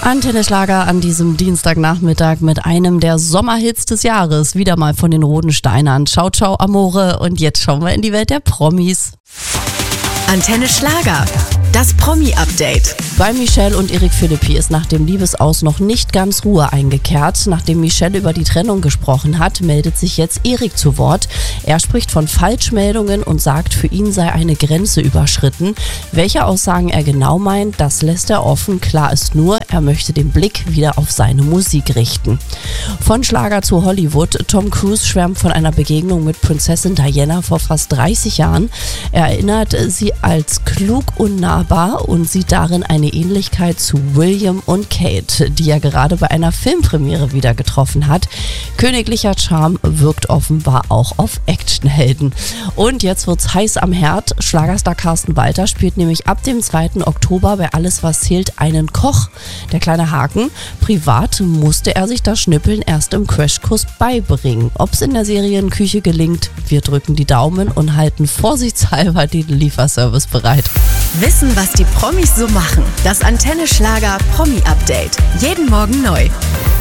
Antenne Schlager an diesem Dienstagnachmittag mit einem der Sommerhits des Jahres. Wieder mal von den Rodensteinern. Ciao, ciao, Amore. Und jetzt schauen wir in die Welt der Promis. Antenne Schlager, das Promi-Update. Bei Michelle und Eric Philippi ist nach dem Liebesaus noch nicht ganz Ruhe eingekehrt. Nachdem Michelle über die Trennung gesprochen hat, meldet sich jetzt Eric zu Wort. Er spricht von Falschmeldungen und sagt, für ihn sei eine Grenze überschritten. Welche Aussagen er genau meint, das lässt er offen. Klar ist nur, er möchte den Blick wieder auf seine Musik richten. Von Schlager zu Hollywood. Tom Cruise schwärmt von einer Begegnung mit Prinzessin Diana vor fast 30 Jahren. Er erinnert sie als klug und nahbar und sieht darin eine Ähnlichkeit zu William und Kate, die er gerade bei einer Filmpremiere wieder getroffen hat. Königlicher Charme wirkt offenbar auch auf Actionhelden. Und jetzt wird's heiß am Herd. Schlagerstar Carsten Walter spielt nämlich ab dem 2. Oktober bei Alles was zählt einen Koch. Der kleine Haken: privat musste er sich das Schnippeln erst im Crashkurs beibringen. Ob's in der Serienküche gelingt, wir drücken die Daumen und halten vorsichtshalber den Lieferservice bereit. Wissen, was die Promis so machen. Das Antenne Schlager Promi-Update. Jeden Morgen neu.